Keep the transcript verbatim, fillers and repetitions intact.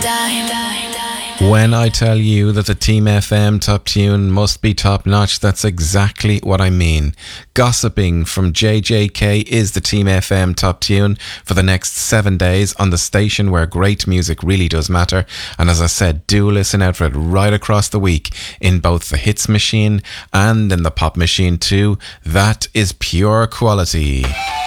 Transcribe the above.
When I tell you that the Team F M top tune must be top notch, that's exactly what I mean. Gossiping from J J K is the Team F M top tune for the next seven days on the station where great music really does matter. And as I said, do listen out for it right across the week in both the Hits Machine and in the Pop Machine too. That is pure quality.